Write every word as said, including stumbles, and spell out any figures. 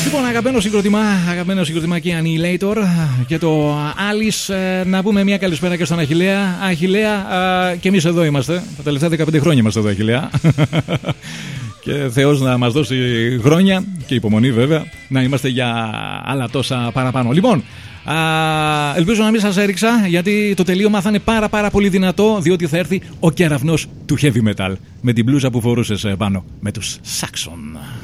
Λοιπόν, αγαπημένο συγκροτημά, αγαπημένο συγκροτημά και Annihilator και το Alice. Να πούμε μια καλησπέρα και στον Αχιλλέα. Αχιλλέα, και εμείς εδώ είμαστε. Τα τελευταία δεκαπέντε χρόνια είμαστε εδώ, Αχιλλέα. Και Θεός να μας δώσει χρόνια και υπομονή, βέβαια, να είμαστε για άλλα τόσα παραπάνω. Λοιπόν, α, ελπίζω να μην σας έριξα, γιατί το τελείωμα θα είναι πάρα πάρα πολύ δυνατό, διότι θα έρθει ο κεραυνός του heavy metal με την μπλούζα που φορούσες πάνω, με τους Saxon.